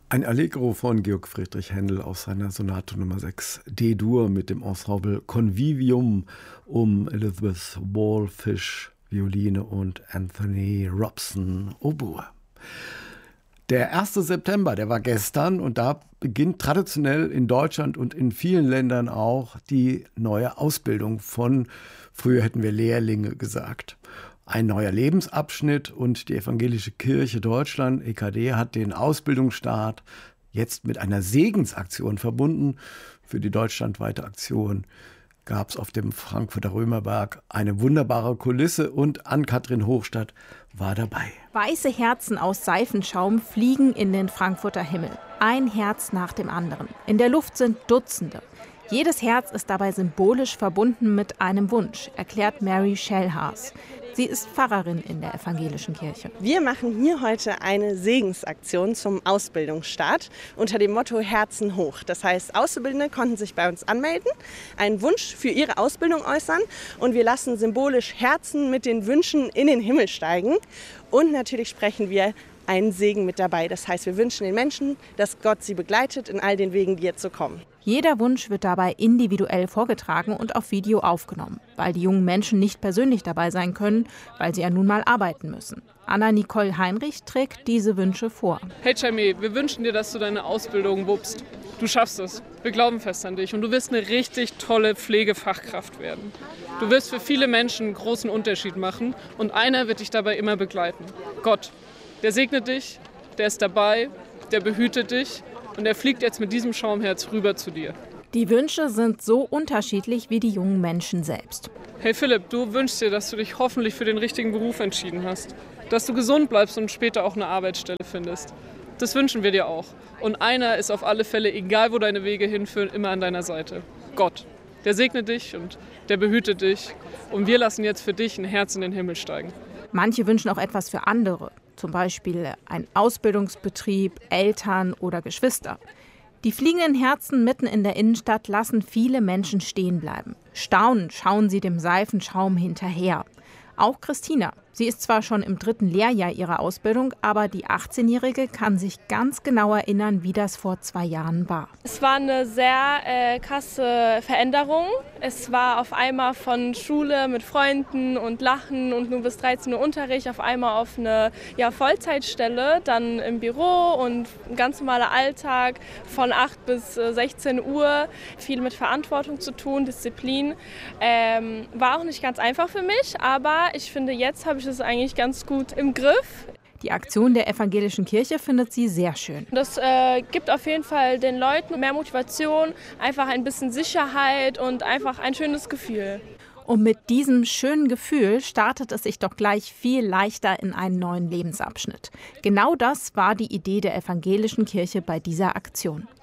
Ein Allegro von Georg Friedrich Händel aus seiner Sonate Nummer 6 D-Dur mit dem Ensemble Convivium um Elizabeth Wallfish Violine und Anthony Robson Oboe. Der 1. September, der war gestern und da beginnt traditionell in Deutschland und in vielen Ländern auch die neue Ausbildung von, früher hätten wir Lehrlinge gesagt. Ein neuer Lebensabschnitt und die Evangelische Kirche Deutschland, EKD, hat den Ausbildungsstart jetzt mit einer Segensaktion verbunden. Für die deutschlandweite Aktion gab es auf dem Frankfurter Römerberg eine wunderbare Kulisse und Ann-Kathrin Hochstadt war dabei. Weiße Herzen aus Seifenschaum fliegen in den Frankfurter Himmel. Ein Herz nach dem anderen. In der Luft sind Dutzende. Jedes Herz ist dabei symbolisch verbunden mit einem Wunsch, erklärt Mary Schellhaas. Sie ist Pfarrerin in der Evangelischen Kirche. Wir machen hier heute eine Segensaktion zum Ausbildungsstart unter dem Motto Herzen hoch. Das heißt, Auszubildende konnten sich bei uns anmelden, einen Wunsch für ihre Ausbildung äußern und wir lassen symbolisch Herzen mit den Wünschen in den Himmel steigen. Und natürlich sprechen wir einen Segen mit dabei. Das heißt, wir wünschen den Menschen, dass Gott sie begleitet in all den Wegen, die jetzt so kommen. Jeder Wunsch wird dabei individuell vorgetragen und auf Video aufgenommen, weil die jungen Menschen nicht persönlich dabei sein können, weil sie ja nun mal arbeiten müssen. Anna-Nicole Heinrich trägt diese Wünsche vor. Hey Jamie, wir wünschen dir, dass du deine Ausbildung wuppst. Du schaffst es. Wir glauben fest an dich und du wirst eine richtig tolle Pflegefachkraft werden. Du wirst für viele Menschen einen großen Unterschied machen und einer wird dich dabei immer begleiten. Gott. Der segnet dich, der ist dabei, der behütet dich und er fliegt jetzt mit diesem Schaumherz rüber zu dir. Die Wünsche sind so unterschiedlich wie die jungen Menschen selbst. Hey Philipp, du wünschst dir, dass du dich hoffentlich für den richtigen Beruf entschieden hast. Dass du gesund bleibst und später auch eine Arbeitsstelle findest. Das wünschen wir dir auch. Und einer ist auf alle Fälle, egal wo deine Wege hinführen, immer an deiner Seite. Gott. Der segnet dich und der behütet dich. Und wir lassen jetzt für dich ein Herz in den Himmel steigen. Manche wünschen auch etwas für andere. Zum Beispiel ein Ausbildungsbetrieb, Eltern oder Geschwister. Die fliegenden Herzen mitten in der Innenstadt lassen viele Menschen stehen bleiben. Staunend schauen sie dem Seifenschaum hinterher. Auch Christina. Sie ist zwar schon im 3. Lehrjahr ihrer Ausbildung, aber die 18-Jährige kann sich ganz genau erinnern, wie das vor 2 Jahren war. Es war eine sehr krasse Veränderung. Es war auf einmal von Schule mit Freunden und Lachen und nur bis 13 Uhr Unterricht auf einmal auf eine Vollzeitstelle, dann im Büro und ein ganz normaler Alltag von 8 bis 16 Uhr. Viel mit Verantwortung zu tun, Disziplin. War auch nicht ganz einfach für mich, aber ich finde, jetzt habe ich es eigentlich ganz gut im Griff. Die Aktion der Evangelischen Kirche findet sie sehr schön. Das gibt auf jeden Fall den Leuten mehr Motivation, einfach ein bisschen Sicherheit und einfach ein schönes Gefühl. Und mit diesem schönen Gefühl startet es sich doch gleich viel leichter in einen neuen Lebensabschnitt. Genau das war die Idee der Evangelischen Kirche bei dieser Aktion.